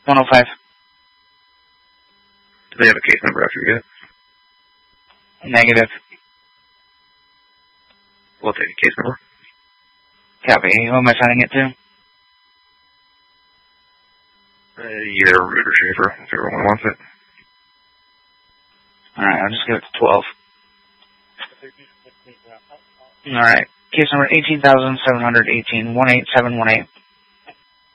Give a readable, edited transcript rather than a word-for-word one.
105. Do they have a case number after you get it? Negative. We'll take a case number. Copy. Who am I sending it to? Either Root or Schaefer, if everyone wants it. Alright, I'll just give it to 12. Alright. Case number 18,718, 18718.